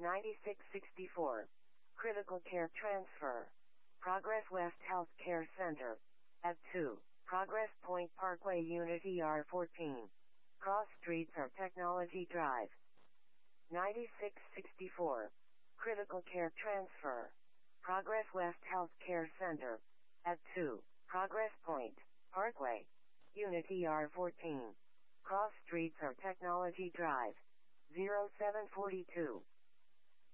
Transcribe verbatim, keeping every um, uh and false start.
ninety-six sixty-four. Critical Care Transfer. Progress West Health Care Center. At two. Progress Point Parkway Unit E R fourteen. Cross Streets or Technology Drive. ninety-six sixty-four. Critical Care Transfer. Progress West Health Care Center. At two. Progress Point Parkway Unit E R fourteen. Cross Streets or Technology Drive. zero seven four two.